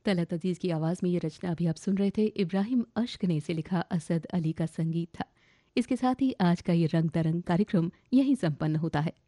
तलत अजीज की आवाज़ में ये रचना अभी आप सुन रहे थे। इब्राहिम अश्क ने इसे लिखा, असद अली का संगीत था। इसके साथ ही आज का ये रंग तरंग कार्यक्रम यहीं संपन्न होता है।